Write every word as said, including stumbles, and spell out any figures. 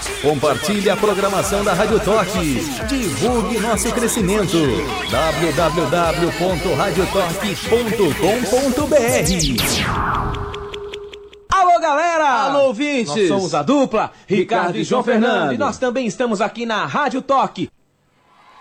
Compartilhe a programação da Rádio Toque. Divulgue nosso crescimento. w w w ponto rádio toque ponto com ponto b r. Alô, galera! Alô, ouvintes! Nós somos a dupla Ricardo, Ricardo e João e João Fernando. Fernando. E nós também estamos aqui na Rádio Toque.